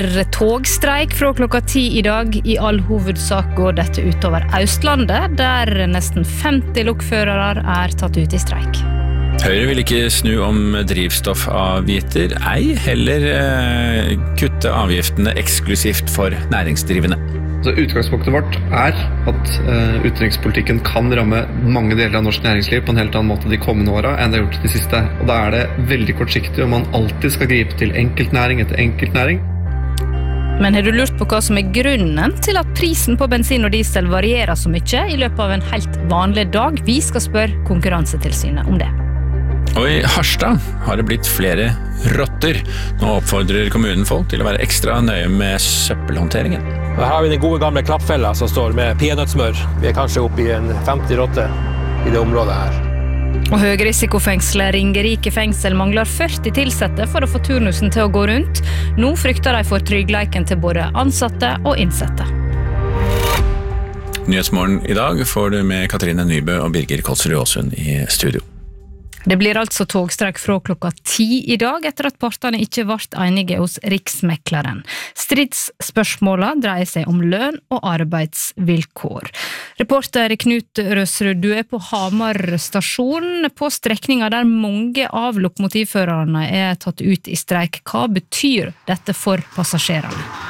Togstreik fra klokka 10 i dag. I all hovedsak går dette utover Østlandet, der nesten 50 lokførere tatt ut i streik. Høyre vil ikke snu om drivstoffavgifter, ei heller kutte avgiftene eksklusivt for næringsdrivende. Så utgangspunktet vårt at utenrikspolitikken kan ramme mange deler av norsk næringsliv på en helt annen måte de kommende årene enn det har gjort de siste. Og da det veldig kortsiktig om man alltid skal gripe til enkeltnæring etter enkeltnæring. Men har du lurt på hva som grunnen til at prisen på bensin og diesel varierer så mye i løpet av en helt vanlig dag? Vi skal spørre Konkurransetilsynet om det. Og i Harstad har det blitt flere rotter. Nå oppfordrer kommunen folk til å være ekstra nøye med søppelhåndteringen. Her har vi den gode gamle klappfella som står med peanøttsmør. Vi kanskje oppe i en 50 rotter i det området her. Og høyrisikofengselet Ringerike fengsel mangler 40 tilsette for å få turnusen til å gå rundt. Nå frykter de for tryggleiken til både ansatte og innsatte. Nyhetsmorgen i dag får du med Katrine Nybø og Birger Kolsrud Aasund i studio. Det blir altså togstreik fra klokka 10 i dag, etter at partene ikke ble enige hos Riksmekleren. Stridsspørsmålene dreier seg om lønn og arbeidsvilkår. Reporter Knut Røsrud, du på Hamar stasjon, på strekninger der mange av lokomotivførerne tatt ut i streik. Hva betyr dette for passasjerene?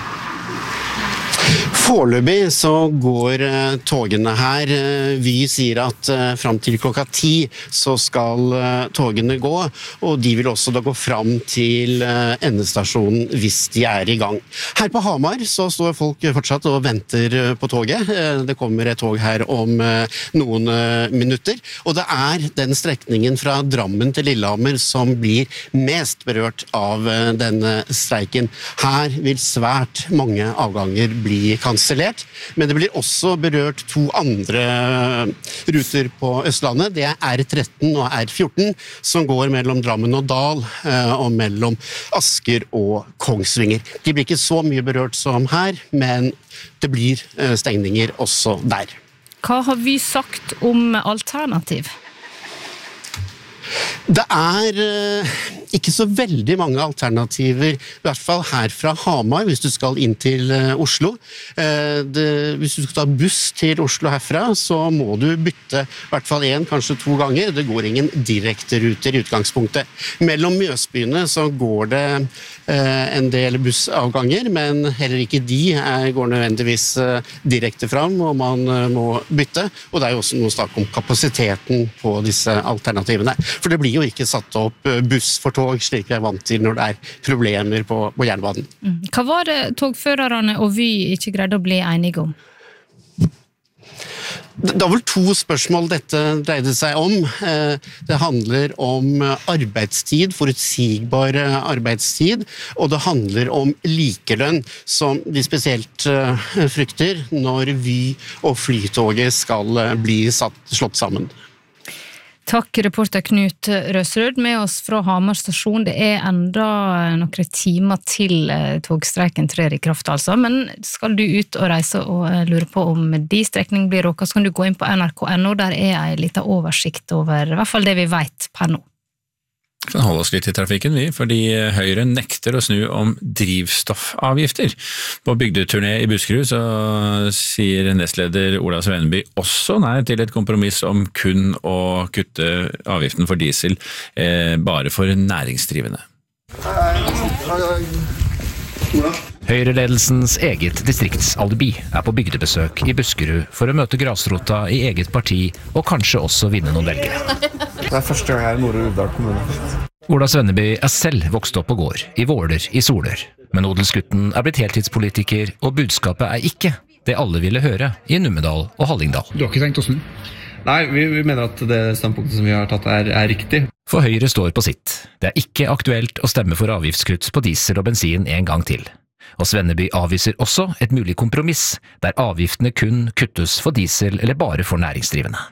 Foreløpig så går togene her. Vi sier at frem til klokka 10 så skal togene gå, og de vil også da gå frem til endestasjonen hvis de i gang. Her på Hamar så står folk fortsatt og venter på toget. Det kommer et tog her om noen minutter, og det den strekningen fra Drammen til Lillehammer som blir mest berørt av denne streiken. Her vil svært mange avganger bli kansellert, men det blir også berørt to andre ruter på Østlandet. Det R13 og R14 som går mellom Drammen og Dal og mellom Asker og Kongsvinger. De blir ikke så mye berørt som her, men det blir stengninger også der. Hva har vi sagt om alternativ? Det ikke så veldig mange alternativer, i hvert fall her fra Hamar, hvis du skal inn til Oslo. Hvis du skal ta buss til Oslo herfra, så må du bytte i hvert fall en, kanskje 2 ganger. Det går ingen direkte ruter i utgangspunktet. Mellom Mjøsbyene så går det en del bussavganger, men heller ikke de går nødvendigvis direkte fram, og man må bytte. Og det jo også noe snakk om kapasiteten på disse alternativene. For det blir jo ikke satt opp buss for tog, slik vi vant til når det problemer på jernbanen. Hva var det togførerne og Vy ikke greide å bli enige om? Det var vel 2 spørsmål dette dreide seg om. Det handler om arbeidstid, forutsigbar arbeidstid, og det handler om likelønn, som de spesielt frykter når Vy og Flytoget skal bli slått sammen. Takk, reporter Knut Røsrud. Med oss fra Hamar stasjon. Det enda noen timer til togstreiken trer i kraft, altså. Men skal du ut og reise og lure på om de strekning blir råket, så kan du gå inn på nrk.no. Der en liten oversikt over i hvert fall det vi vet per nå. Vi kan holde oss litt i trafikken, fordi Høyre nekter å snu om drivstoffavgifter. På bygdeturné i Buskerud så sier nestleder Ola Svenneby også nei til et kompromiss om kun å kutte avgiften for diesel bare for næringsdrivende. Høyreledelsens eget distriktsalibi på bygdebesøk i Buskerud for å møte grasrota i eget parti og kanskje også vinne noen velgere. Det første gang jeg i Nord-Uvdal kommune. Ola Svenneby selv vokst opp på gård, i Våler, i Soler. Men odelsgutten blitt heltidspolitiker, og budskapet ikke det alle ville høre i Numedal og Hallingdal. Du har ikke tenkt å snu? Nei, vi mener at det standpunktet som vi har tatt riktig. For Høyre står på sitt. Det ikke aktuelt å stemme for avgiftskutt på diesel og bensin en gang til. Og Svenneby avviser også et mulig kompromiss, der avgiftene kun kuttes for diesel eller bare for næringsdrivende.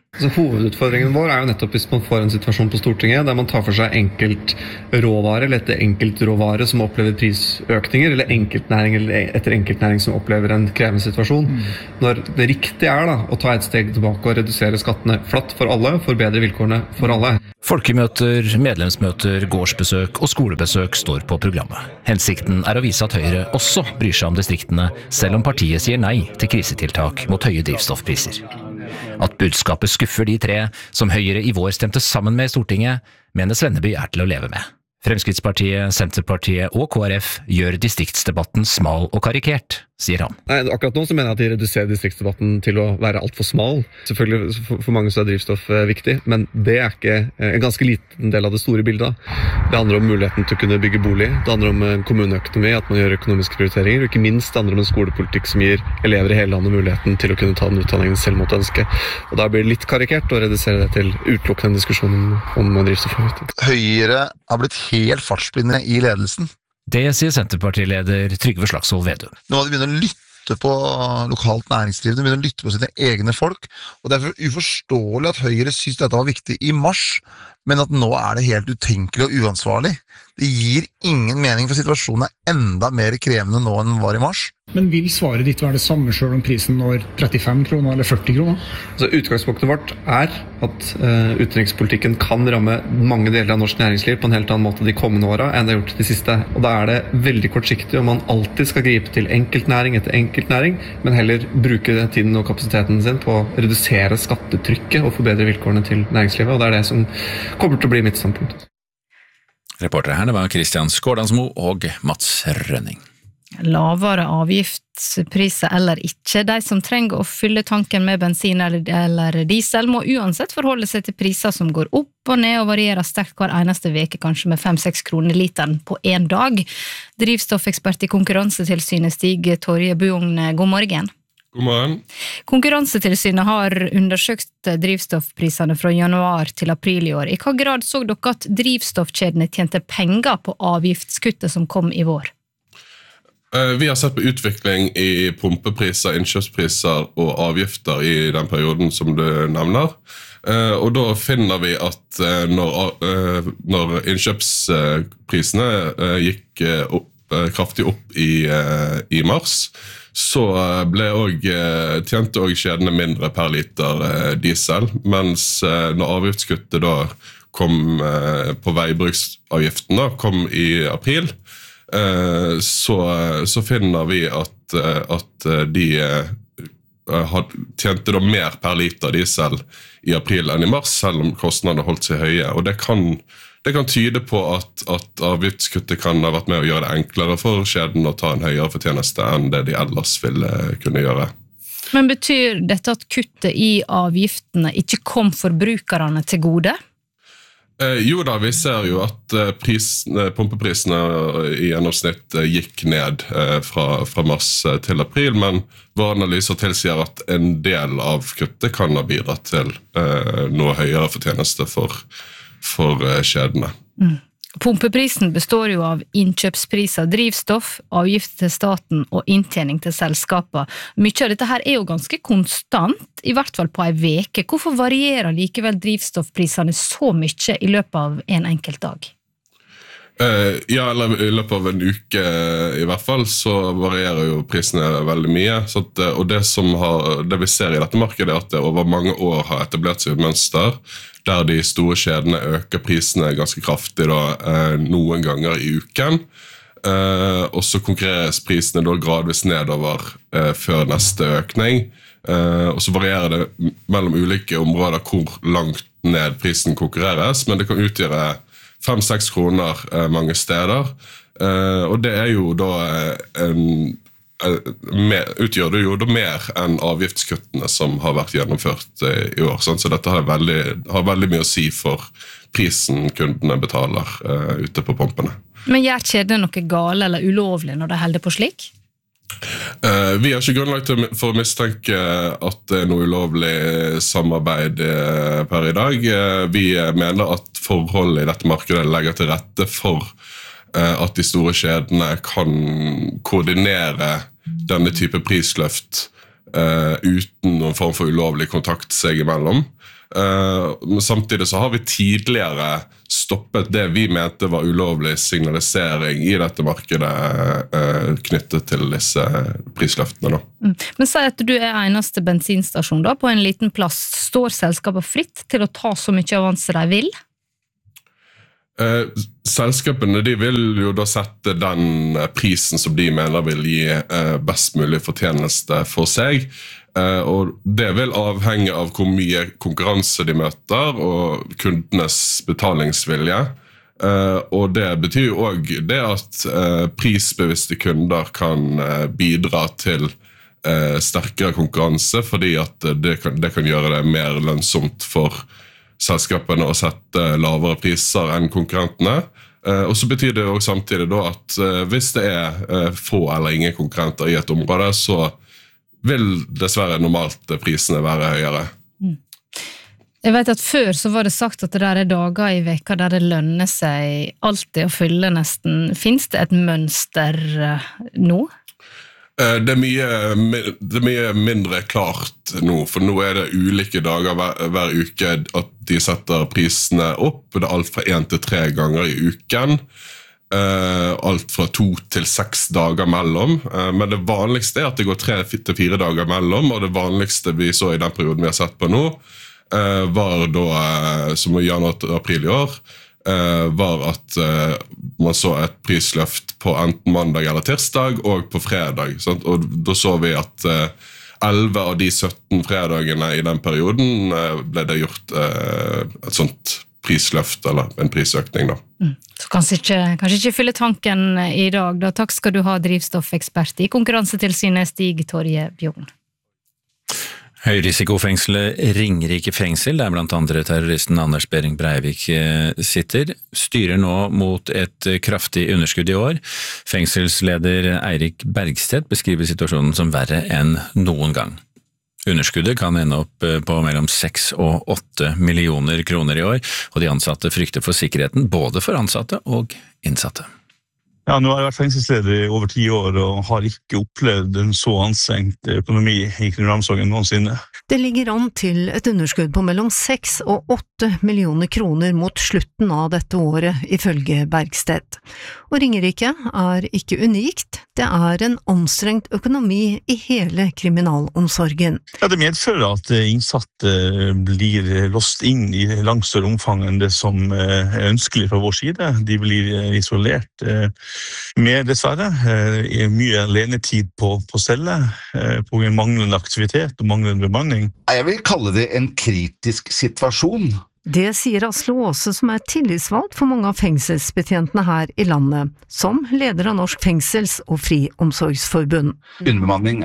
Så hovedutfordringen vår jo nettopp hvis man får en situasjon på Stortinget der man tar for seg enkelt råvare eller etter enkeltråvare som opplever prisøkninger, eller enkeltnæring eller etter enkeltnæring som opplever en krevende situasjon. Når det riktige da, å ta et steg tilbake og redusere skattene flatt for alle, forbedre vilkårene for alle. Folkemøter, medlemsmøter, gårdsbesøk og skolebesøk står på programmet. Hensikten å vise at Høyre også bryr seg om distriktene, selv om partiet sier nei til krisetiltak mot høye drivstoffpriser. At budskapet skuffer de tre som Høyre i vår stemte sammen med i Stortinget, mener Svenneby til å leve med. Fremskrittspartiet, Senterpartiet og KrF gjør distriktsdebatten smal og karikert, sier han. Nei, akkurat nå så mener jeg at de reduserer distriktsdebatten til å være alt for smal. Selvfølgelig for mange så drivstoff viktig, men det ikke en ganske liten del av det store bildet. Det handler om muligheten til å kunne bygge bolig, det handler om kommuneøkonomi, at man gjør økonomiske prioriteringer, og ikke minst det handler om en skolepolitikk som gir elever i hele landet muligheten til å kunne ta den utdanningen selv mot ønske. Og da blir det litt karikert å redusere det til utelukkende diskusjonen om drivstoffavgifter. Høyre har blitt helt fartsblinde i ledelsen. Det sier Senterpartileder Trygve Slagsvold Vedum. Nå må de begynne å lytte på lokalt næringsliv, de begynner å lytte på sine egne folk, og det for uforståelig at Høyre synes dette var viktig i mars, men at nå det helt utenkelig og uansvarlig. Det gir ingen mening, for situasjonen enda mer krevende nå enn den var i mars. Men vil svaret ditt være det samme selv om prisen når 35 kroner eller 40 kroner? Så utgangspunktet vårt at utenrikspolitikken kan ramme mange deler av norsk næringsliv på en helt annen måte de kommende årene enn det har gjort de siste. Og da det veldig kortsiktig om man alltid skal gripe til enkeltnæring etter enkeltnæring, men heller bruke tiden og kapasiteten sin på å redusere skattetrykket og forbedre vilkårene til næringslivet. Og det det som kommer til å bli mitt standpunkt. Reportere her, det var Kristian Skårdansmo og Mats Rønning. Lavere avgiftspriser eller ikke, de som trenger å fylle tanken med bensin eller diesel må uansett forholde seg til priser som går opp og ned og varierer sterkt hver eneste veke, kanskje med 5-6 kroner literen på en dag. Drivstoffekspert i Konkurransetilsynet Stig Torje Buong, god morgen. God morgen. Konkurransetilsynet har undersøkt drivstoffprisene fra januar til april i år. I hva grad så dere at drivstoffkjedene tjente penger på avgiftskuttet som kom i vår? Vi har sett på utvikling i pumpepriser, innkjøpspriser og avgifter i den perioden som du nevner. Og da finner vi at når innkjøpsprisene gikk kraftig opp i mars, så tjente også kjedene mindre per liter diesel, mens når avgiftskuttet da kom på veibruksavgiften kom i april, så finner vi at de tjente da mer per liter diesel i april enn i mars, selv om kostnadene holdt seg høye. Og det kan tyde på at avgiftskuttet kan ha vært med å gjøre det enklere for kjeden å ta en høyere fortjeneste enn det de ellers ville kunne gjøre. Men betyr dette at kuttet i avgiftene ikke kom forbrukerne til gode? Jo da, vi ser jo at pumpeprisene i gjennomsnitt gikk ned fra mars til april, men våre analyser tilsier at en del av kuttet kan ha bidratt til noe høyere fortjeneste for kjedene. Pumpeprisen består jo av innkjøpspriser, drivstoff, avgift til staten og inntjening til selskaper. Mye av dette her jo ganske konstant, i hvert fall på en veke. Hvorfor varierer likevel drivstoffprisene så mye i løpet av en enkelt dag? Ja, eller i løpet av en uke i hvert fall, så varierer jo prisene veldig mye. Og det vi ser i dette markedet at det over mange år har etablert seg et mønster, der de store kjedene øker prisene ganske kraftig noen ganger i uken, og så konkurreres prisene da gradvis nedover før neste økning, og så varierer det mellom ulike områder hvor langt ned prisen konkurreres, men det kan utgjøre 5-6 kroner mange steder, og det jo da utgjør det jo da mer enn avgiftskuttene som har vært gjennomført i år, så dette har veldig mye å si for prisen kundene betaler ute på pumpene. Men gjør kjedene noe gale eller ulovlig når de holder på slik? Vi har ikke grunnlag for å mistenke at det noe ulovlig samarbeid per i dag. Vi mener at forholdet i dette markedet legger til rette for at de store kjedene kan koordinere denne type prisløft uten noen form for ulovlig kontakt seg imellom. Men samtidig så har vi tidligere stoppet det vi mente var ulovlig signalisering i dette markedet knyttet til disse prisløftene. Men si at du eneste bensinstasjon da, på en liten plass. Står selskapet fritt til å ta så mye avanse de vil? Selskapene de vil jo da sette den prisen som de mener vil gi best mulig fortjeneste for seg. Og det vil avhenge av hvor mye konkurranse de møter og kundenes betalingsvilje. Og det betyr jo også det at prisbevisste kunder kan bidra til sterkere konkurranse, fordi at det kan gjøre det mer lønnsomt for selskapene å sette lavere priser enn konkurrentene. Og så betyr det jo samtidig da at hvis det få eller ingen konkurrenter i et område, så vil dessverre normalt prisene være høyere. Jeg vet at før så var det sagt at det der dager i veka der det lønner seg alltid å fylle nesten. Finns det et mønster nå? Det er mye mindre klart nå, for nå det ulike dager hver uke at de setter prisene opp. Det alt fra 1 til 3 ganger i uken. Alt fra 2 til 6 dager mellom, men det vanligste at det går 3 til 4 dager mellom, og det vanligste vi så i den perioden vi har sett på nå, var da, som i januar til april i år, var at man så et prisløft på enten mandag eller tirsdag og på fredag, sant? Og da så vi at 11 av de 17 fredagene i den perioden ble det gjort et sånt prisløft eller en prisøkning da. Så kanskje ikke fylle tanken i dag da. Takk skal du ha, drivstoffekspert i Konkurransetilsynet Stig Torje Bjørn. Høyrisikofengselet Ringerike fengsel, der blant andre terroristen Anders Behring Breivik sitter, styrer nå mot et kraftig underskudd i år. Fengselsleder Eirik Bergstedt beskriver situasjonen som verre enn noen gang. Underskuddet kan ende opp på mellom 6 og 8 millioner kroner i år, og de ansatte frykter for sikkerheten, både for ansatte og innsatte. Ja, nå har jeg vært fengselsleder i over 10 år og har ikke opplevd en så anstrengt økonomi i kriminalomsorgen noensinne. Det ligger an til et underskudd på mellom 6 og 8 millioner kroner mot slutten av dette året, ifølge Bergstedt. Og Ringerike ikke unikt, det en anstrengt økonomi i hele kriminalomsorgen. Ja, det medfører at innsatte blir låst inn i langt større omfang enn det som ønskelig fra vår side. De blir isolert med dessverre mye alenetid på celle, på manglende aktivitet og manglende bemanning. Jeg vil kalle det en kritisk situasjon. Det sier Asle Aase, som tillitsvalgt for mange av fengselsbetjentene her i landet, som leder av Norsk Fengsels- og Friomsorgsforbund. Underbemanning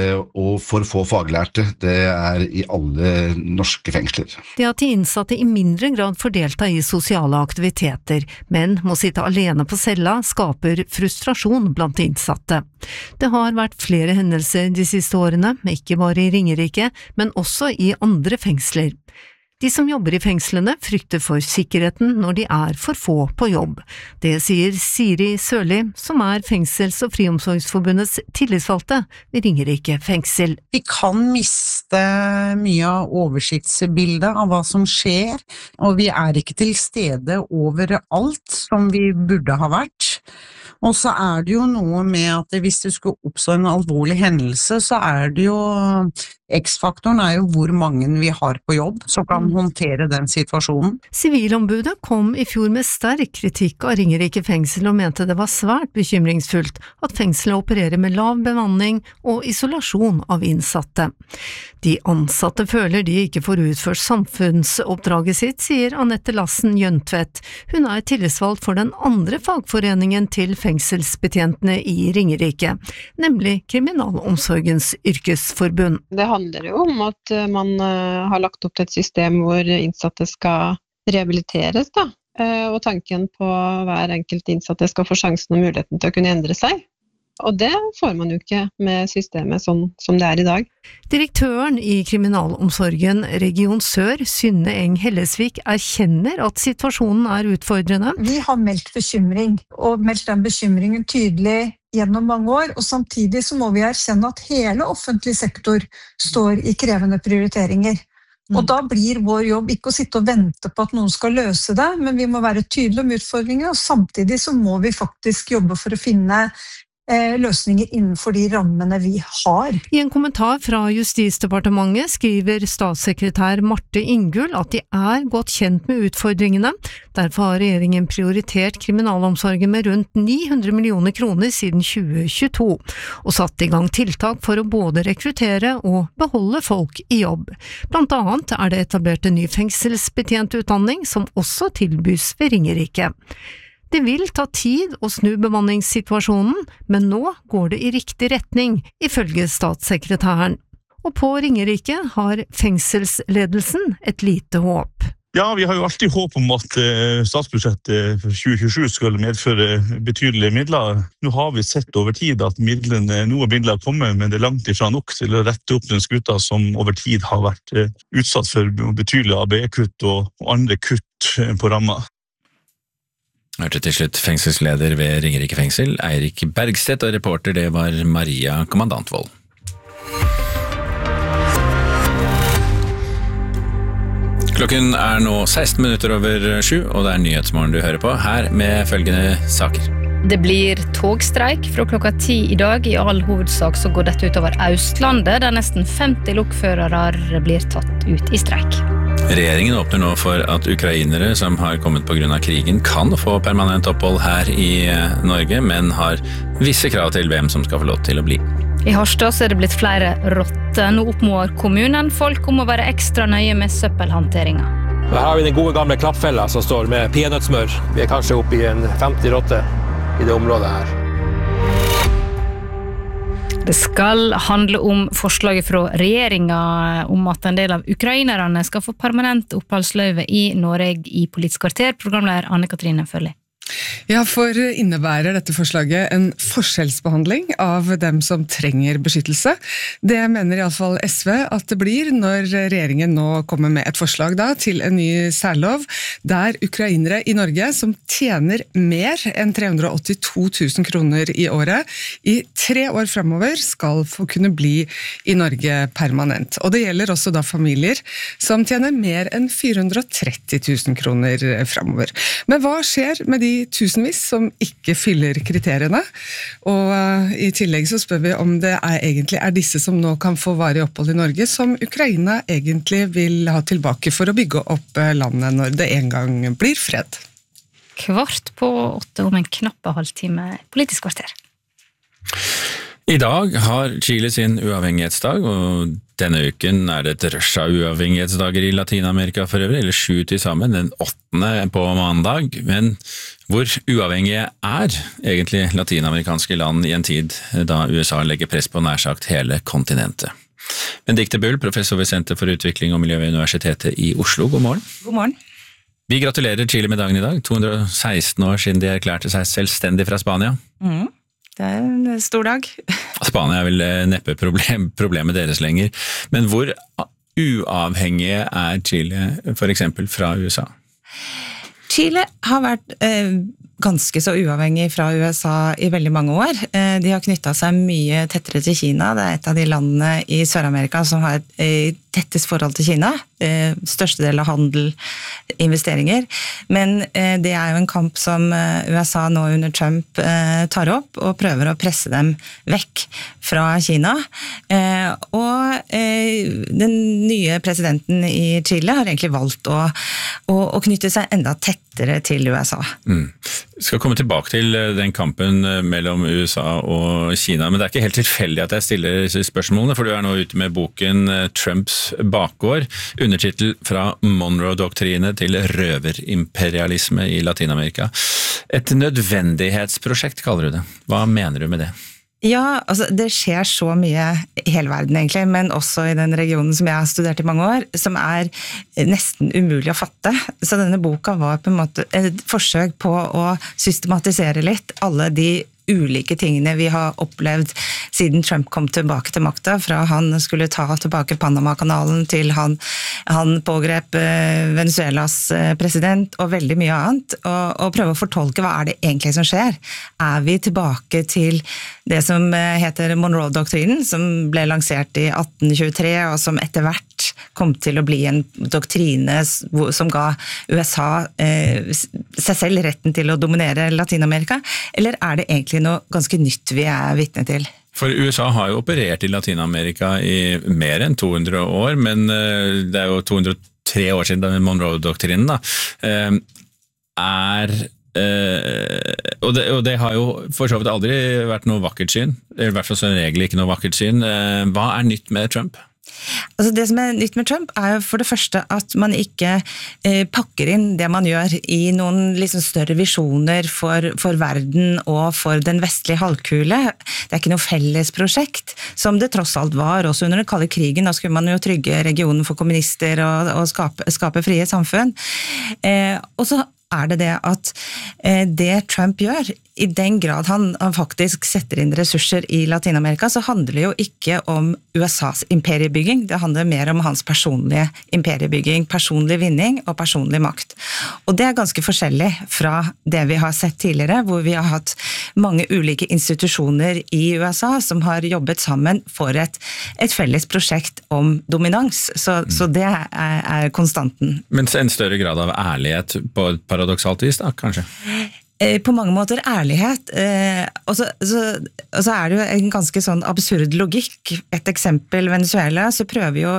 og for få faglærte, det i alle norske fengsler. Det at de innsatte i mindre grad får delta i sosiale aktiviteter, men må sitte alene på cella, skaper frustrasjon blant innsatte. Det har vært flere hendelser de siste årene, ikke bare i Ringerike, men også i andre fengsler. De som jobber i fengslene frykter for sikkerheten når de for få på jobb. Det sier Siri Sørli, som Fengsels- og Friomsorgsforbundets tillitsvalgte ved Ringerike fengsel. Vi kan miste mye av oversiktsbildet av hva som skjer, og vi ikke til stede overalt som vi burde ha vært. Og så det jo noe med at hvis det skulle oppstå en alvorlig hendelse, så det jo X-faktoren jo hvor mange vi har på jobb som kan håndtere den situasjonen. Sivilombudet kom i fjor med sterk kritikk av Ringerike fengsel og mente det var svært bekymringsfullt at fengselet opererer med lav bemanning og isolasjon av innsatte. De ansatte føler de ikke får utført samfunnsoppdraget sitt, sier Annette Lassen Jøntvedt. Hun tillitsvalgt for den andre fagforeningen til fengselsbetjentene i Ringerike, nemlig Kriminalomsorgens yrkesforbund. Det handler jo om at man har lagt opp til et system hvor innsatte skal rehabiliteres, da. Og tanken på hver enkelt innsatte skal få sjansen og muligheten til å kunne endre seg. Og det får man jo ikke med systemet sånn som det i dag. Direktøren i Kriminalomsorgen Region Sør, Synne Eng Hellesvik, erkjenner at situasjonen utfordrende. Vi har meldt bekymring, og meldt den bekymringen tydelig gjennom mange år, og samtidig så må vi erkjenne at hele offentlig sektor står i krevende prioriteringer. Og da blir vår jobb ikke å sitte og vente på at noen skal løse det, men vi må være tydelige om utfordringer, og samtidig så må vi faktisk jobbe for å finne løsninger innenfor de rammene vi har. I en kommentar fra Justisdepartementet skriver statssekretær Marte Ingull at de er godt kjent med utfordringene. Derfor har regjeringen prioritert kriminalomsorgen med rundt 900 millioner kroner siden 2022, og satt i gang tiltak for å både rekruttere og beholde folk i jobb. Blant annet er det etablert en ny fengselsbetjentutdanning som også tilbys ved Ringerike. Det vil ta tid å snu bemanningssituasjonen, men nå går det i riktig retning, ifølge statssekretæren. Og på Ringerike har fengselsledelsen et lite håp. Ja, vi har jo alltid håp om at statsbudsjettet for 2027 skal medføre betydelige midler. Nå har vi sett over tid at noen midler kommer, men det er langt ifra nok til å rette opp den skuta som over tid har vært utsatt for betydelige ABE-kutt og andre kutt på ramma. Hørte til slutt fengselsleder ved Ringerike fengsel, Eirik Bergstedt, og reporter det var Maria Kommandantvold. Klokken er nå 16 minutter over 7, og det er Nyhetsmorgen du hører på, her med følgende saker. Det blir togstreik fra klokka 10 i dag. I all hovedsak så går dette utover Østlandet, der nesten 50 lokførere blir tatt ut i streik. Regjeringen åpner nå for at ukrainere som har kommet på grunn av krigen kan få permanent opphold her i Norge, men har visse krav til hvem som skal få lov til å bli. I Harstad så er det blitt flere rotter. Nå oppmoder kommunen folk om å være ekstra nøye med søppelhanteringa. Her har vi den gode gamle klappfella som står med peanøttsmør. Vi er kanskje oppe i en 50 rotter i det området her. Det skal handle om forslaget fra regjeringa om at en del av ukrainerne skal få permanent oppholdsløyve i Norge i Politisk kvarter. Programleder Anne-Katrine Følli. Ja, for innebærer dette forslaget en forskjellsbehandling av dem som trenger beskyttelse. Det mener i alle fall SV at det blir når regjeringen nå kommer med et forslag til en ny særlov, der ukrainere i Norge som tjener mer enn 382 000 kroner i året, i 3 år fremover skal få kunne bli i Norge permanent. Og det gjelder også da familier som tjener mer enn 430 000 kroner fremover. Men hva skjer med de tusenvis som ikke fyller kriteriene, og i tillegg så spør vi om det egentlig er disse som nå kan få varig opphold i Norge, som Ukraina egentlig vil ha tilbake for å bygge opp landet når det en gang blir fred. 7:15 om en knapp halvtime Politisk kvarter. I dag har Chile sin uavhengighetsdag, og denne uken er det et rush av uavhengighetsdager i Latinamerika for øvrig, eller 7 til sammen, den 8. på mandag. Men hvor uavhengige er egentlig latinamerikanske land i en tid da USA legger press på nær sagt hele kontinentet? Benedikte Bull, professor ved Senter for utvikling og miljø ved Universitetet i Oslo, god morgen. God morgen. Vi gratulerer Chile med dagen i dag, 216 år siden de erklærte seg selvstendig fra Spania. Det er en stor dag. Spania er vel neppe problemet deres lenger, men hvor uavhengige er Chile for eksempel fra USA? Chile har vært ganske så uavhengig fra USA i veldig mange år. De har knyttet seg mye tettere til Kina. Det er et av de landene i Sør-Amerika som har et tettest forhold til Kina. Største del av handel, investeringer. Men det er jo en kamp som USA nå under Trump tar opp og prøver å presse dem vekk fra Kina. Og den nye presidenten i Chile har egentlig valgt å knytte seg enda tettere til USA. Skal komme tilbake til den kampen mellom USA og Kina, men det er ikke helt tilfeldig at jeg stiller disse spørsmålene, for du er nå ute med boken Trumps bakgård, undertitel Fra Monroe-doktrine til røverimperialisme i Latinamerika. Et nødvendighetsprosjekt kaller du det. Hva mener du med det? Ja, altså det skjer så mye i hele verden egentlig, men også i den regionen som jeg har studert i mange år, som er nesten umulig å fatte. Så denne boka var på en måte et forsøk på å systematisere litt alle de ulike tingene vi har opplevd siden Trump kom tilbake til makta, fra han skulle ta tilbake Panama-kanalen til han pågrep Venezuelas president og veldig mye annet, og prøve å fortolke hva det egentlig som skjer. Vi tilbake til det som heter Monroe-doktrinen, som ble lansert i 1823, og som etter hvert kom til å bli en doktrine som ga USA seg selv retten til å dominere Latinamerika, eller det egentlig noe ganske nytt vi vitne til? For USA har jo operert i Latinamerika i mer enn 200 år, men det jo 203 år siden den Monroe-doktrinen da, og det har jo for så vidt aldri vært noe vakkert syn, i hvert fall som regel ikke noe vakkert syn. Hva nytt med Trump? Altså det som nytt med Trump jo for det første at man ikke pakker inn det man gjør i noen liksom større visjoner for verden og for den vestlige halvkule. Det ikke noe felles prosjekt, som det tross alt var også under den kalde krigen. Da skulle man jo trygge regionen for kommunister og skape frie samfunn. Og så det at det Trump gjør, i den grad han faktisk setter inn ressurser i Latinamerika, så handler det jo ikke om USAs imperiebygging, det handler mer om hans personlige imperiebygging, personlig vinning og personlig makt. Og det ganske forskjellig fra det vi har sett tidligere, hvor vi har hatt mange ulike institusjoner i USA som har jobbet sammen for et felles prosjekt om dominans, så det konstanten. Men en større grad av ærlighet på et paradoksalt vis da, kanskje? På mange måter ærlighet, og så det jo en ganske sånn absurd logikk. Et eksempel, Venezuela, så prøver jo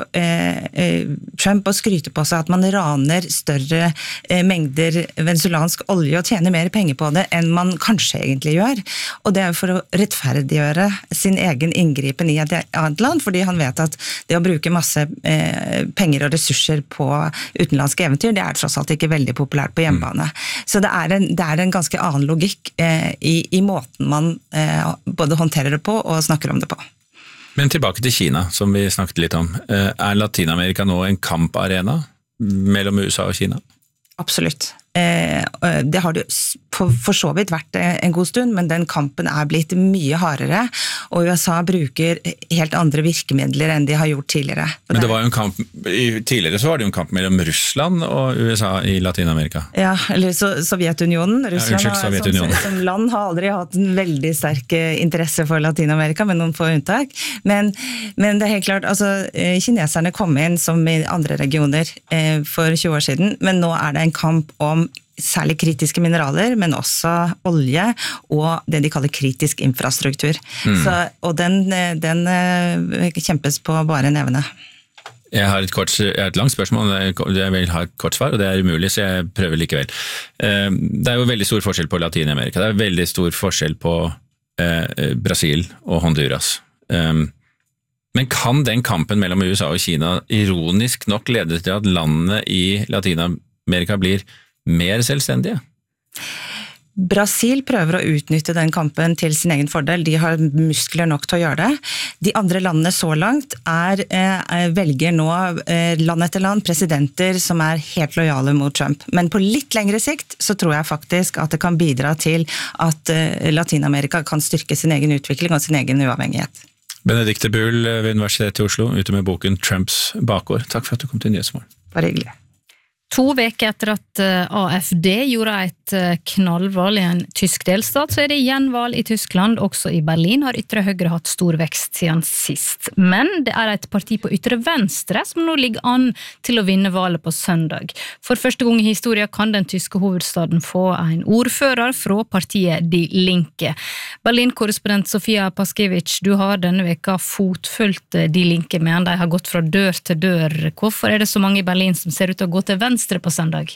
Trump å skryte på seg at man raner større mengder venezuelansk olje og tjener mer penger på det enn man kanskje egentlig gjør. Og det jo for å rettferdiggjøre sin egen inngripen i et annet land, fordi han vet at det å bruke masse penger og ressurser på utenlandske eventyr, det tross alt ikke veldig populært på hjemmebane. Så det en ganske annen logikk i måten man både håndterer det på og snakker om det på. Men tilbake til Kina, som vi snakket litt om. Latinamerika nå en kamparena mellom USA og Kina? Absolutt. Det har det for så vidt vært en god stund, men den kampen blitt mye hardere, og USA bruker helt andre virkemidler enn de har gjort tidligere. Men det var jo en kamp, tidligere så var det jo en kamp mellom Russland og USA i Latinamerika. Ja, eller Sovjetunionen. Russland Sovjetunionen. Som land har aldri hatt en veldig sterk interesse for Latinamerika, med noen få unntak. Men det helt klart, altså kineserne kom inn som i andre regioner for 20 år siden, men nå det en kamp om særlig kritiske mineraler, men også olje og det de kaller kritisk infrastruktur. Og den kjempes på bare nevene. Jeg har et langt spørsmål, jeg vil ha et kort svar, og det umulig, så jeg prøver likevel. Det jo veldig stor forskjell på Latinamerika, det veldig stor forskjell på Brasil og Honduras. Men kan den kampen mellom USA og Kina ironisk nok lede til at landene i Latinamerika blir mer selvstendige? Brasil prøver å utnytte den kampen til sin egen fordel. De har muskler nok til å gjøre det. De andre landene så langt velger nå land etter land presidenter som helt lojale mot Trump. Men på litt lengre sikt så tror jeg faktisk at det kan bidra til at Latinamerika kan styrke sin egen utvikling og sin egen uavhengighet. Benedikte Bull ved Universitetet i Oslo, ute med boken Trumps bakgård. Takk for at du kom til Nyhetsmorgen. Bare hyggelig. 2 veker etter at AfD gjorde et knallvalg i en tysk delstat, så det gjenvalg i Tyskland. Også i Berlin har ytre høyre hatt stor vekst siden sist. Men det et parti på ytre venstre som nå ligger an til å vinne valget på søndag. For første gang i historien kan den tyske hovedstaden få en ordfører fra partiet Die Linke. Berlin-korrespondent Sofia Paskiewicz, du har denne veka fotfølt Die Linke, men de har gått fra dør til dør. Hvorfor det så mange i Berlin som ser ut til å gå til venstre på søndag?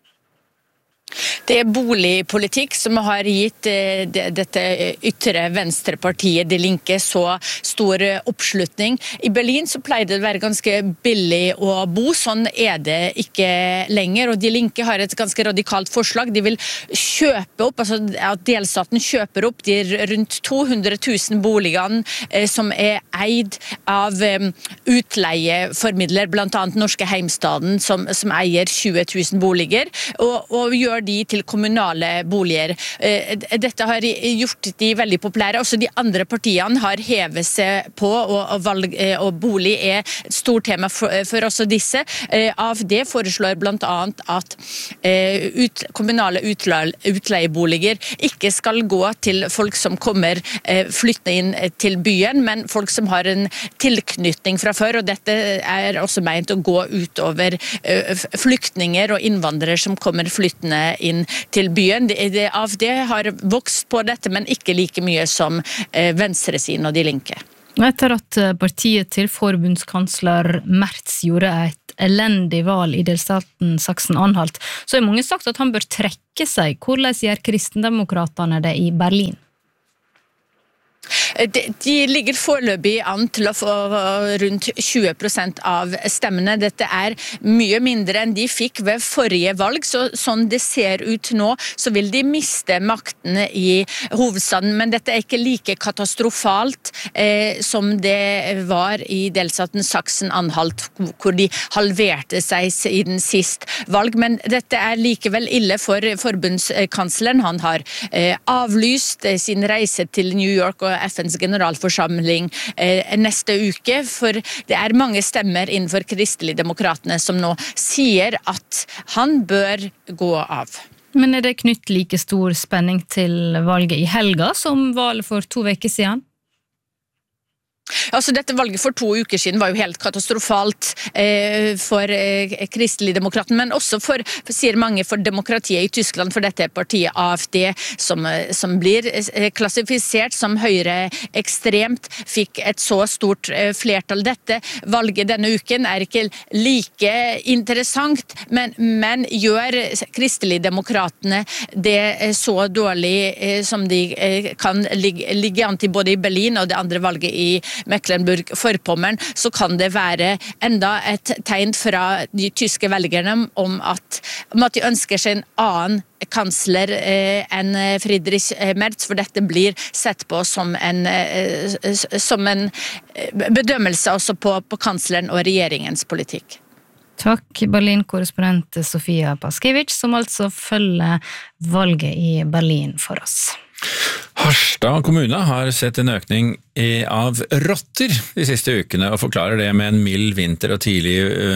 Det boligpolitikk som har gitt dette ytre venstrepartiet Die Linke så stor oppslutning. I Berlin så pleide det å være ganske billig å bo, sånn det ikke lenger, og Die Linke har et ganske radikalt forslag. De vil kjøpe opp, altså at delstaten kjøper opp de rundt 200 000 boligene som eid av utleieformidler, blant annet Norske Heimstaden, som eier 20 000 boliger, og gjør de til kommunale boliger. Dette har gjort de veldig populære. Også de andre partiene har hevet seg på, og bolig er et stort tema for også disse. AFD foreslår blant annet at kommunale utleieboliger ikke skal gå til folk som kommer flyttende inn til byen, men folk som har en tilknytning fra før, og dette er også ment å gå ut over flyktninger og innvandrere som kommer flyttende inn til byen. AFD har vokst på dette, men ikke like mye som venstresiden og De Linke. Etter at partiet til forbundskansler Merz gjorde et elendig valg i delstaten Sachsen-Anhalt, så har mange sagt at han bør trekke seg. Hvordan gjør kristendemokraterne det i Berlin? De ligger foreløpig an til å få rundt 20% av stemmene. Dette er mye mindre enn de fikk ved forrige valg, så sånn det ser ut nå, så vil de miste makten i hovedstaden, men dette er ikke like katastrofalt som det var i delstaten Sachsen-Anhalt, hvor de halverte seg siden sist valg, men dette er likevel ille for forbundskansleren. Han har avlyst sin reise til New York og FNs generalforsamling neste uke, for det er mange stemmer innenfor Kristelig-demokratene som nå sier at han bør gå av. Men er det knytt like stor spenning til valget i helga som valget for 2 uker siden? Altså, dette valget for 2 uker siden var jo helt katastrofalt for Kristelig-demokraten, men også sier mange, for demokratiet i Tyskland, for dette er partiet AFD som blir klassifisert som høyre ekstremt, fikk et så stort flertall. Dette valget denne uken er ikke like interessant, men gjør Kristelig-demokratene det så dårlig som de kan ligge an til både i Berlin og det andre valget i Mecklenburg-Vorpommern, så kan det være enda et tegn fra de tyske velgerne om at de ønsker seg en annen kansler enn Friedrich Merz, for dette blir sett på som en bedømmelse også på kansleren og regjeringens politikk. Takk, Berlin-korrespondent Sofia Paskiewicz, som altså følger valget i Berlin for oss. Harstad kommune har sett en økning av rotter de siste ukene, og forklarer det med en mild vinter og tidlig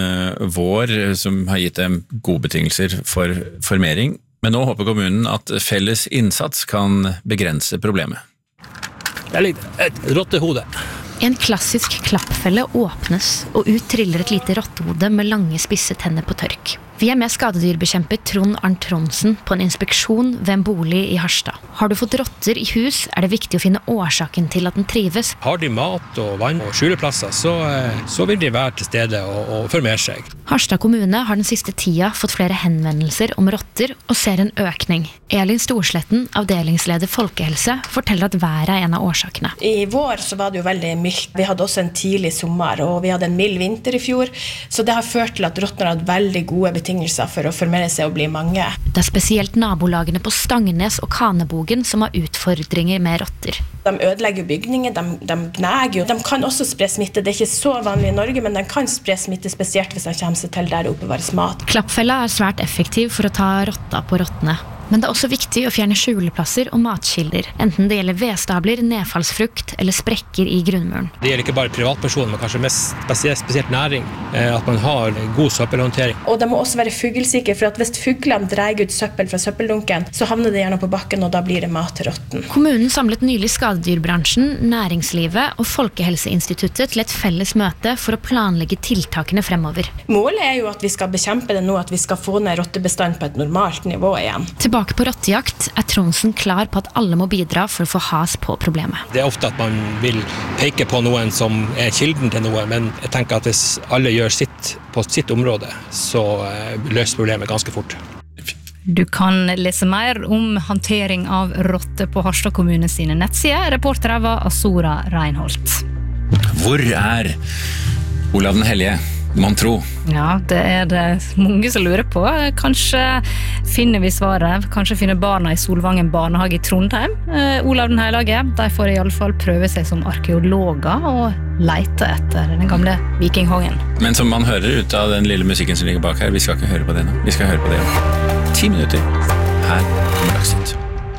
vår som har gitt dem gode betingelser for formering. Men nå håper kommunen at felles innsats kan begrense problemet. Det ligger et rottehode. En klassisk klappfelle åpnes, og ut triller et lite rottehode med lange spisse tenner på tørk. Vi er med skadedyrbekjemper Trond Arnt Trondsen på en inspeksjon ved en bolig i Harstad. Har du fått rotter i hus, er det viktig å finne årsaken til at den trives. Har de mat og vann og skjuleplasser, så vil de være til stede og formere seg. Harstad kommune har den siste tida fått flere henvendelser om rotter og ser en økning. Elin Storsletten, avdelingsleder folkehelse, forteller at været er en av årsakene. I vår så var det jo veldig mildt. Vi hadde også en tidlig sommer, og vi hadde en mild vinter i fjor, så det har ført til at rottene har hatt veldig gode betingelser for å formere seg og bli mange. Det er spesielt nabolagene på Stangnes og Kanebogen som har utfordringer med rotter. De ødelegger bygninger, de gnager jo. De kan også spre smitte. Det er ikke så vanlig i Norge, men de kan spre smitte spesielt hvis de kommer seg til der det oppbevares mat. Klappfella er svært effektiv for å ta rotta på rottene. Men det er også viktig å fjerne skjuleplasser og matkilder, enten det gjelder vedstabler, nedfallsfrukt eller sprekker i grunnmuren. Det gjelder ikke bare privatpersoner, men kanskje mest spesielt næring, at man har god søppelhåndtering. Og de må også være fuglsikre, for at hvis fuglene drar ut søppel fra søppeldunken, så havner det gjerne på bakken, og da blir det mat til rotten. Kommunen samlet nylig skadedyrbransjen, næringslivet og Folkehelseinstituttet til et felles møte for å planlegge tiltakene fremover. Målet er jo at vi skal bekjempe det nå, at vi skal få ned rottebestand på et normalt nivå igjen. Tilbake på rottejakt er Trondsen klar på at alle må bidra for å få has på problemet. Det er ofte at man vil peke på noen som er kilden til noe, men jeg tenker at hvis alle gjør sitt på sitt område, så løser problemet ganske fort. Du kan lese mer om håndtering av rotter på Harstad kommune sine nettsider. Reportere var Azora Reinholdt. Hvor er Olav den Hellige? Man tro. Ja, det det mange som lurer på. Kanskje finner vi svaret. Kanskje finner barna i Solvangen barnehage i Trondheim. Olav den Hellige, de får i alle fall prøve seg som arkeologer og lete etter den gamle vikingkongen. Men som man hører ut av den lille musikken som ligger bak her, vi skal ikke høre på det nå. Vi skal høre på det om 10 minutter. Her kommer Dagsnytt.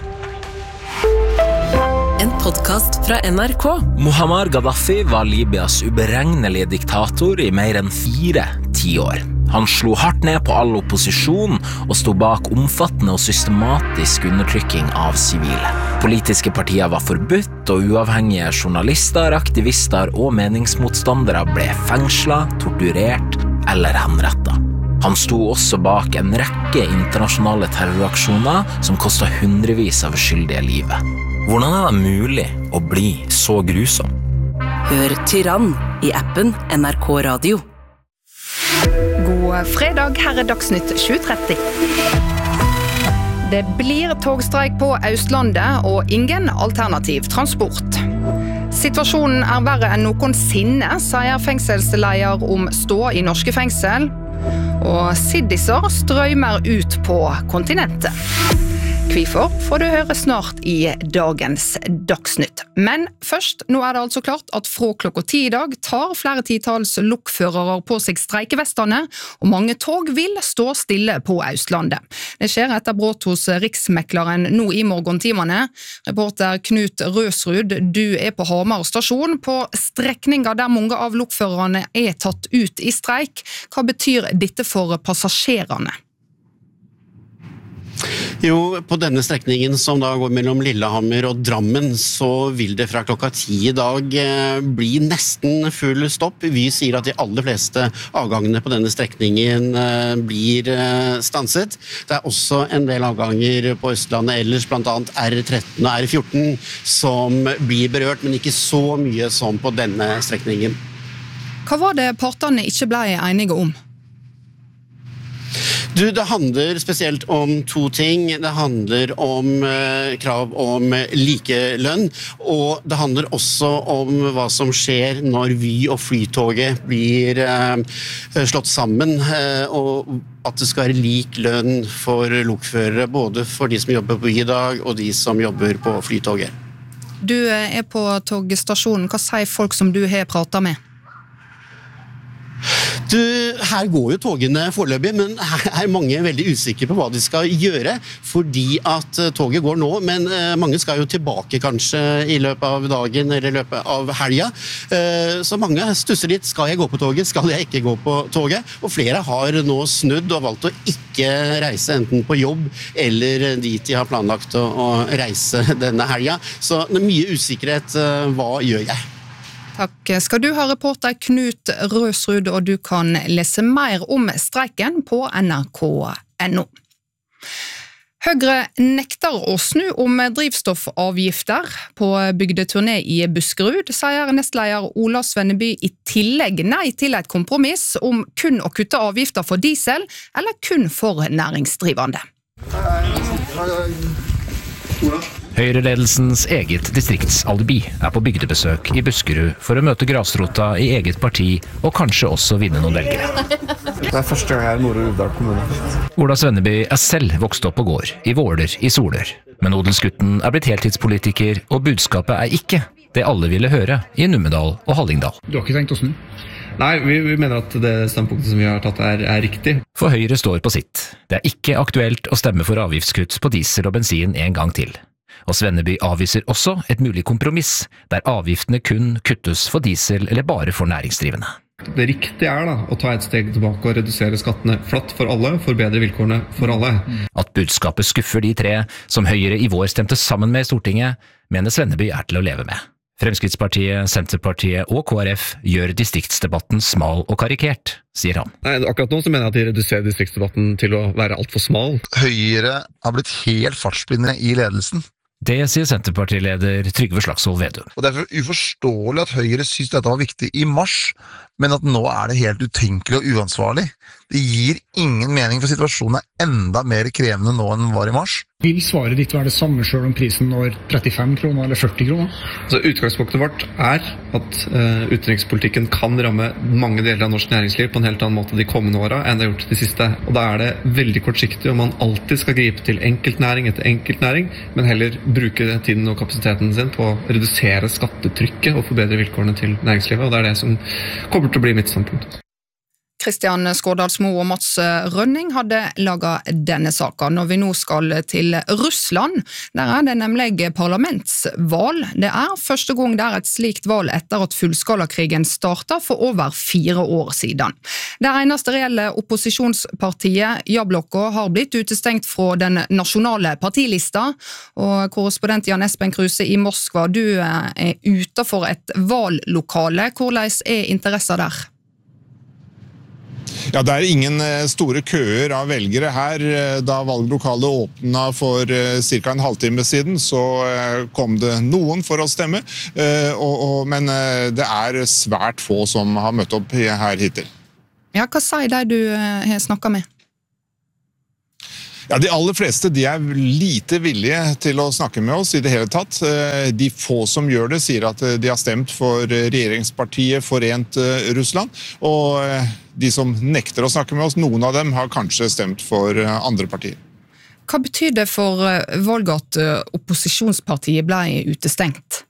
En podcast fra NRK. Muammar Gaddafi var Libyas uberegnelige diktator i mer enn 4 tiår. Han slo hardt ned på all opposisjon og sto bak omfattende og systematisk undertrykking av sivile. Politiske partier var forbudt, og uavhengige journalister, aktivister og meningsmotstandere ble fengslet, torturert eller henrettet. Han sto også bak en rekke internasjonale terroraksjoner som kostet hundrevis av uskyldige livet. Hvordan det mulig å bli så grusom? Hør Tyrann i appen NRK Radio. God fredag, her Dagsnytt 2030. Det blir togstreik på Østlandet og ingen alternativ transport. Situasjonen verre enn noensinne, sier fengselsleder om stå i norske fengsel. Og siddiser strømmer ut på kontinentet. Hvorfor får du høre snart i dagens Dagsnytt. Men først, nå det altså klart at fra klokka 10 i dag tar flere titals lokførere på seg streikevestene, og mange tog vil stå stille på Østlandet. Det skjer etter brudd hos Riksmekleren nå i morgentimene. Reporter Knut Røsrud, du på Hamar stasjon på strekninger der mange av lokførerne tatt ut i streik. Hva betyr dette for passasjerene? Jo, på denne strekningen som da går mellom Lillehammer og Drammen, så vil det fra klokka 10 i dag bli nesten full stopp. Vi sier at de aller fleste avgangene på denne strekningen blir stanset. Det også en del avganger på Østlandet ellers, blant annet R13 og R14, som blir berørt, men ikke så mye som på denne strekningen. Hva var det partene ikke ble enige om? Det handler spesielt om 2 ting. Det handler om krav om likelønn, og det handler også om hva som skjer når Vy og Flytoget blir slått sammen, og at det skal være lik lønn for lokførere, både for de som jobber på Vy i dag, og de som jobber på Flytoget. Du på togstasjonen. Hva sier folk som du har pratet med? Her går jo togene foreløpig, men her mange veldig usikre på hva de skal gjøre, fordi at toget går nå, men mange skal jo tilbake kanskje i løpet av dagen eller i løpet av helga. Så mange stusser litt, skal jeg gå på toget, skal jeg ikke gå på toget? Og flere har nå snudd og valgt å ikke reise enten på jobb eller dit de har planlagt å reise denne helga. Så det mye usikkerhet, hva gjør jeg? Takk skal du ha, reporter Knut Røsrud, og du kan lese mer om streiken på nrk.no. Høyre nekter å snu om drivstoffavgifter på bygdeturné i Buskerud, sier nestleder Ola Svenneby i tillegg nei til et kompromiss om kun å kutte avgifter for diesel, eller kun for næringsdrivende. Høyreledelsens eget distriktsalibi på bygdebesøk i Buskerud for å møte grasrota i eget parti og kanskje også vinne noen velgere. Det første gang jeg Nord- og Uvdal kommune. Ola Svenneby selv vokst opp på gård, i Våler, i Soler. Men odelsgutten blitt heltidspolitiker, og budskapet ikke det alle ville høre i Numedal og Hallingdal. Du har ikke tenkt å snu? Nei, vi mener at det standpunktet som vi har tatt riktig. For Høyre står på sitt. Det ikke aktuelt å stemme for avgiftskutt på diesel og bensin en gang til. Og Svenneby avviser også et mulig kompromiss, der avgiftene kun kuttes for diesel eller bare for næringsdrivende. Det riktige da, å ta et steg tilbake og redusere skattene flatt for alle, forbedre vilkårene for alle. At budskapet skuffer de 3 som Høyre i vår stemte sammen med i Stortinget, mener Svenneby til å leve med. Fremskrittspartiet, Senterpartiet og KrF gjør distriktsdebatten smal og karikert, sier han. Nei, akkurat nå så mener jeg at de reduserer distriktsdebatten til å være alt for smal. Høyre har blitt helt fartsblinde i ledelsen. Det sier Senterpartileder Trygve Slagsvold Vedum. Og det uforståelig at Høyre synes dette var viktig i mars, men at nå det helt utenkelig og uansvarlig. Det gir ingen mening, for situasjonen enda mer krevende nå enn den var i mars. Vil svaret ditt være det samme selv om prisen når 35 kroner eller 40 kroner? Så utgangspunktet vårt er at utenrikspolitikken kan ramme mange deler av norsk næringsliv på en helt annen måte de kommende årene enn det har gjort de siste. Og da er det veldig kortsiktig om man alltid skal gripe til enkeltnæring etter enkeltnæring, men heller bruke tiden og kapasiteten sin på å redusere skattetrykket og forbedre vilkårene til næringslivet. Og det er det som kommer til å bli mitt standpunkt. Kristian Skårdalsmo og Mats Rønning hadde laget denne saken. Når vi nå skal til Russland, der er det nemlig parlamentsvalg. Det er første gang det er et slikt valg etter at fullskalakrigen startet for over 4 år siden. Det eneste reelle opposisjonspartiet, Jabloko, har blitt utestengt fra den nasjonale partilista, og korrespondent Jan Espen Kruse i Moskva, du er utenfor et valglokale. Hvordan er interessen der? Ja, det er ingen store køer av velgere her. Da valglokalet åpnet for cirka en halvtime siden, så kom det noen for å stemme, men det er svært få som har møtt opp her hittil. Ja, hva sier de du har snakket med? Ja, de aller fleste de er lite villige til å snakke med oss i det hele tatt. De få som gjør det sier at de har stemt for regjeringspartiet Forent Russland, og de som nekter å snakke med oss, noen av dem har kanskje stemt for andre partier. Hva betyr det for valget at opposisjonspartiet ble utestengt?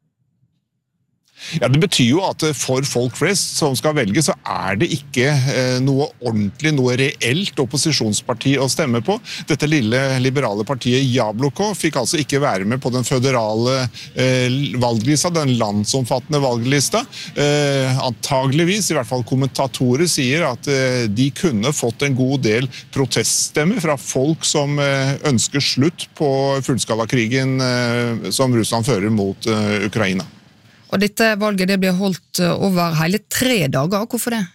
Ja, det betyr jo at for folk flest som skal velge, så er det ikke noe ordentlig, noe reelt opposisjonsparti å stemme på. Dette lille liberale partiet Jabloko fikk altså ikke være med på den føderale valglista, den landsomfattende valglista. Antageligvis, i hvert fall kommentatorer sier at de kunne fått en god del proteststemmer fra folk som ønsker slutt på fullskalakrigen som Russland fører mot Ukraina. Og dette valget det blir holdt over hele 3 dager. Hvorfor det?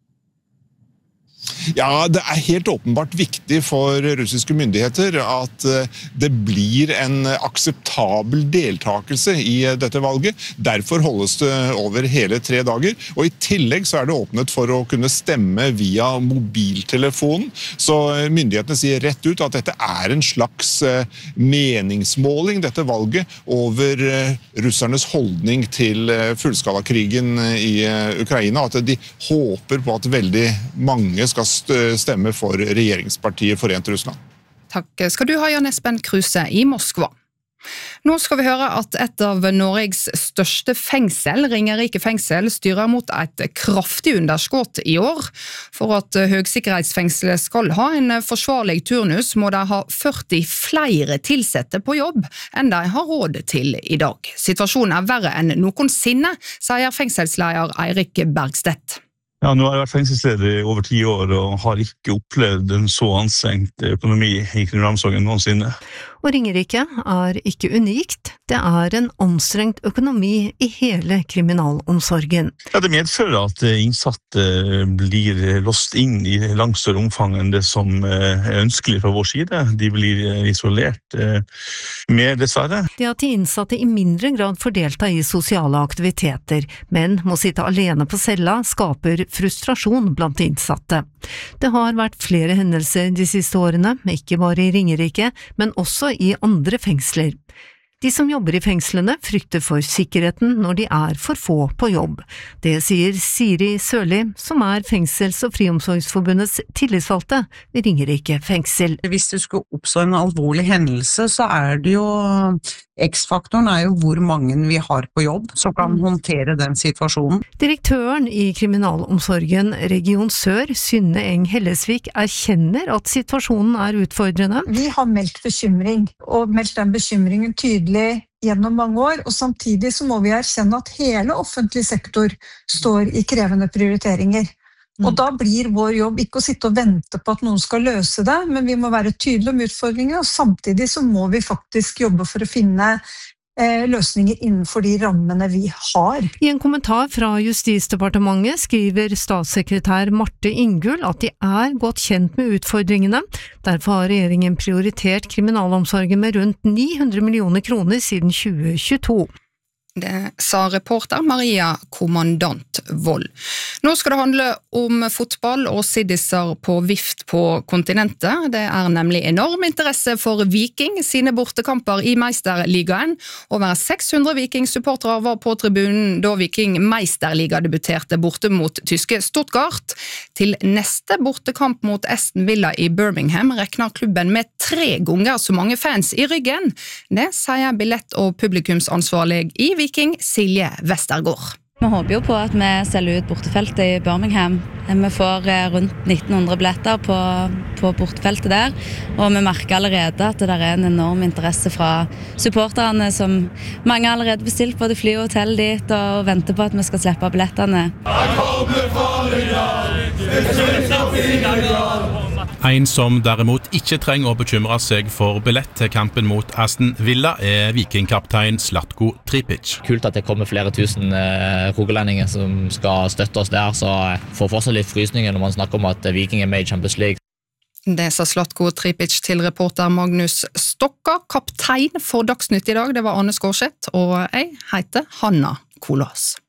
Ja, det er helt åpenbart viktig for russiske myndigheter at det blir en akseptabel deltakelse i dette valget. Derfor holdes det over hele 3 dager. Og i tillegg så er det åpnet for å kunne stemme via mobiltelefonen. Så myndighetene sier rett ut at dette er en slags meningsmåling, dette valget, over russernes holdning til fullskalakrigen i Ukraina. At de håper på at veldig mange skal stemme for regjeringspartiet Forent Russland. Takk skal du ha, Jan Espen Kruse i Moskva. Nå skal vi høre at et av Norges største fengsel, Ringerike fengsel, styrer mot et kraftig underskudd i år. For at høgsikkerhetsfengselet skal ha en forsvarlig turnus, må de ha 40 flere tilsette på jobb enn de har råd til i dag. Situasjonen er verre enn noensinne, sier fengselsleder Eirik Bergstedt. Ja, nå har jeg vært fengselsleder i over 10 år og har ikke opplevd en så anstrengt økonomi i kriminalomsorgen noensinne. Og Ringerike er ikke unikt. Det er en anstrengt økonomi i hele kriminalomsorgen. Ja, det medfører at innsatte blir låst inn i langt større omfang enn det som er ønskelig fra vår side. De blir isolert mer, dessverre. Det at de innsatte i mindre grad får delta i sosiale aktiviteter, men må sitte alene på cella, skaper frustrasjon blant innsatte. Det har vært flere hendelser de siste årene, ikke bare i Ringerike, men også i andre fengsler. De som jobber i fengslene frykter for sikkerheten når de er for få på jobb. Det sier Siri Sørli, som er Fengsels- og Friomsorgsforbundets tillitsvalgte ved Ringerike fengsel. Hvis det skulle oppstå en alvorlig hendelse, så er det jo X-faktoren er jo hvor mange vi har på jobb som kan håndtere den situasjonen. Direktøren i Kriminalomsorgen Region Sør, Synne Eng Hellesvik, erkjenner at situasjonen er utfordrende. Vi har meldt bekymring, og meldt den bekymringen tydelig gjennom mange år, og samtidig så må vi erkjenne at hele offentlig sektor står i krevende prioriteringer. Og da blir vår jobb ikke å sitte og vente på at noen skal løse det, men vi må være tydelige om utfordringer, og samtidig så må vi faktisk jobbe for å finne løsninger innenfor de rammene vi har. I en kommentar fra Justisdepartementet skriver statssekretær Marte Ingull at de er godt kjent med utfordringene. Derfor har regjeringen prioritert kriminalomsorgen med rundt 900 millioner kroner siden 2022. Det sa reporter Maria Kommandant Vold. Nå skal det handle om fotball og siddiser på vift på kontinentet. Det nemlig enorm interesse for Viking sine bortekamper i Meisterligaen. Over 600 Viking-supportere var på tribunen da Viking Meisterliga debuterte borte mot tyske Stuttgart. Til neste bortekamp mot Aston Villa i Birmingham rekner klubben med 3 ganger så mange fans i ryggen. Det sier billett- og publikumsansvarlig i Viking, Silje Vestergaard. Vi håper jo på at vi selger ut bortefeltet i Birmingham. Vi får rundt 1900 billetter på bortefeltet der, og vi merker allerede at det er en enorm interesse fra supporterne, som mange har allerede bestilt både fly og hotell dit, og venter på at vi skal slippe billettene. En som derimot ikke trenger å bekymre seg for billett til kampen mot Aston Villa Viking-kaptein Zlatko Tripic. Kult at det kommer flere tusen rogalendinger som skal støtte oss der, så får fortsatt litt frysninger når man snakker om at Viking med i Champions League. Det sa Zlatko Tripic til reporter Magnus Stokka. Kaptein for Dagsnytt i dag, det var Anne Skårseth, og jeg heter Hanna Kolås.